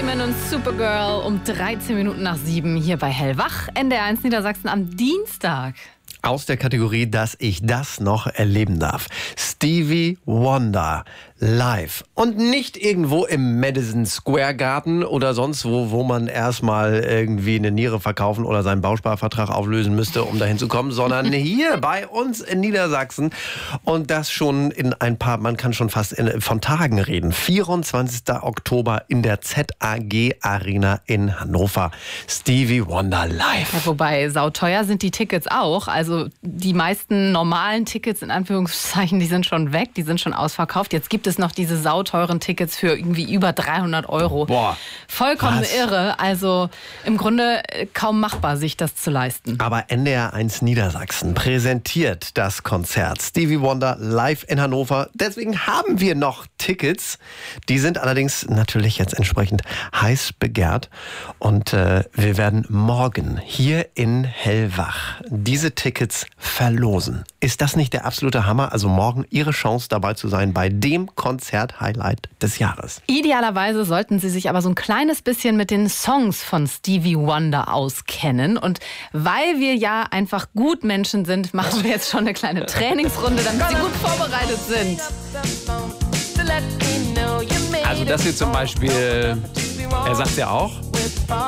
Schumann und Supergirl um 13 Minuten nach 7 hier bei Hellwach, NDR1 Niedersachsen am Dienstag. Aus der Kategorie, dass ich das noch erleben darf. Stevie Wonder live. Und nicht irgendwo im Madison Square Garden oder sonst wo man erstmal irgendwie eine Niere verkaufen oder seinen Bausparvertrag auflösen müsste, um dahin zu kommen, sondern hier bei uns in Niedersachsen. Und das schon in ein paar, man kann schon fast von Tagen reden. 24. Oktober in der ZAG Arena in Hannover. Stevie Wonder live. Ja, wobei sauteuer sind die Tickets auch. Also die meisten normalen Tickets in Anführungszeichen, die sind schon weg, die sind schon ausverkauft. Jetzt gibt es noch diese sauteuren Tickets für irgendwie über 300 €. Boah. Vollkommen Was? irre. Also im Grunde kaum machbar, sich das zu leisten. Aber NDR1 Niedersachsen präsentiert das Konzert Stevie Wonder live in Hannover. Deswegen haben wir noch Tickets. Die sind allerdings natürlich jetzt entsprechend heiß begehrt. Und wir werden morgen hier in Hellwach diese Tickets verlosen. Ist das nicht der absolute Hammer? Also morgen Ihre Chance dabei zu sein bei dem Konzert-Highlight des Jahres. Idealerweise sollten Sie sich aber so ein kleines bisschen mit den Songs von Stevie Wonder auskennen. Und weil wir ja einfach Gutmenschen sind, machen wir jetzt schon eine kleine Trainingsrunde, damit Sie gut vorbereitet sind. Also das hier zum Beispiel, er sagt ja auch,